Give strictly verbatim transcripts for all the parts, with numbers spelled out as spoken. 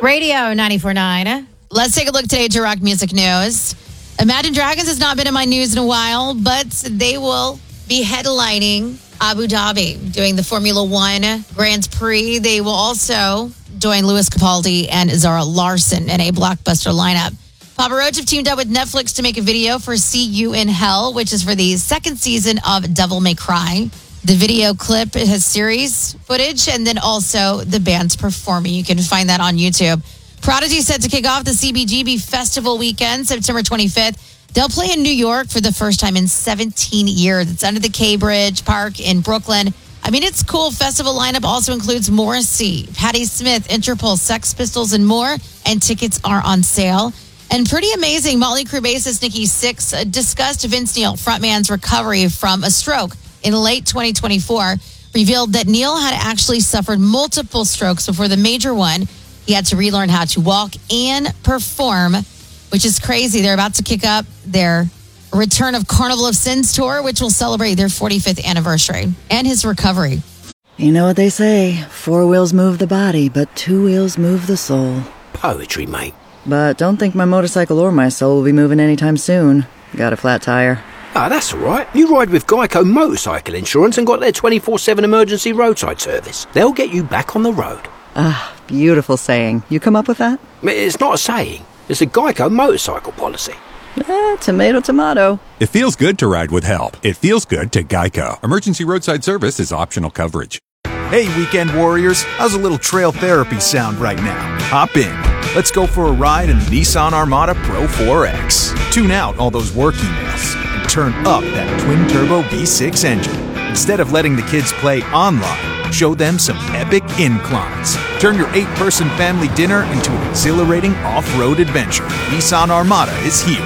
Radio ninety-four point nine. Let's take a look today to rock music news. Imagine Dragons has not been in my news in a while, but they will be headlining Abu Dhabi, doing the Formula One Grand Prix. They will also join Lewis Capaldi and Zara Larsson in a blockbuster lineup. Papa Roach have teamed up with Netflix to make a video for See You in Hell, which is for the second season of Devil May Cry. The video clip has series footage and then also the band's performing. You can find that on YouTube. Prodigy set to kick off the C B G B Festival weekend, September twenty-fifth. They'll play in New York for the first time in seventeen years. It's under the K Bridge Park in Brooklyn. I mean, it's cool. Festival lineup also includes Morrissey, Patti Smith, Interpol, Sex Pistols, and more. And tickets are on sale. And pretty amazing, Motley Crue bassist Nikki Sixx discussed Vince Neil, frontman's recovery from a stroke in late twenty twenty-four, revealed that Neil had actually suffered multiple strokes before the major one. He had to relearn how to walk and perform, which is crazy. They're about to kick up their return of Carnival of Sins tour, which will celebrate their forty-fifth anniversary and his recovery. You know what they say, four wheels move the body, but two wheels move the soul. Poetry, mate. But don't think my motorcycle or my soul will be moving anytime soon. Got a flat tire. Ah, that's all right. You ride with Geico Motorcycle Insurance and got their twenty-four seven emergency roadside service. They'll get you back on the road. Ah, beautiful saying. You come up with that? It's not a saying. It's a Geico motorcycle policy. Eh, tomato, tomato. It feels good to ride with help. It feels good to Geico. Emergency roadside service is optional coverage. Hey, weekend warriors. How's a little trail therapy sound right now? Hop in. Let's go for a ride in the Nissan Armada Pro four X. Tune out all those work emails and turn up that twin-turbo V six engine. Instead of letting the kids play online, show them some epic inclines. Turn your eight-person family dinner into an exhilarating off-road adventure. Nissan Armada is here.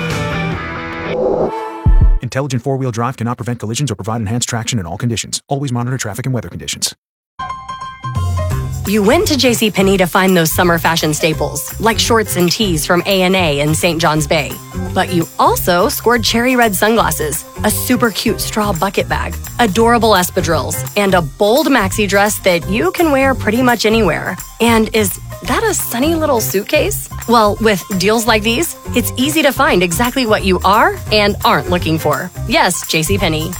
Intelligent four-wheel drive cannot prevent collisions or provide enhanced traction in all conditions. Always monitor traffic and weather conditions. You went to JCPenney to find those summer fashion staples, like shorts and tees from A and A in Saint John's Bay. But you also scored cherry red sunglasses, a super cute straw bucket bag, adorable espadrilles, and a bold maxi dress that you can wear pretty much anywhere. And is that a sunny little suitcase? Well, with deals like these, it's easy to find exactly what you are and aren't looking for. Yes, JCPenney.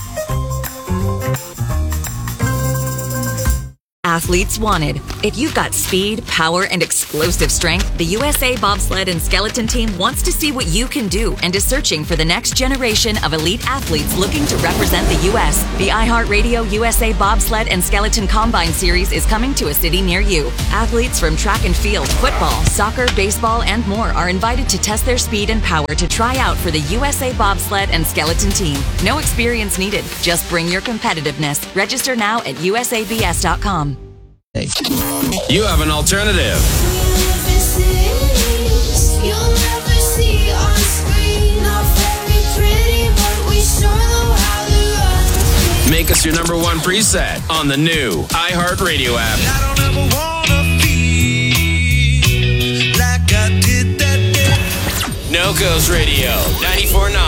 Athletes wanted. If you've got speed, power, and explosive strength, the U S A Bobsled and Skeleton Team wants to see what you can do and is searching for the next generation of elite athletes looking to represent the U S The iHeartRadio U S A Bobsled and Skeleton Combine Series is coming to a city near you. Athletes from track and field, football, soccer, baseball, and more are invited to test their speed and power to try out for the U S A Bobsled and Skeleton Team. No experience needed. Just bring your competitiveness. Register now at U S A B S dot com. You have an alternative. Make us your number one preset on the new iHeartRadio app. NoCo's Radio, ninety-four point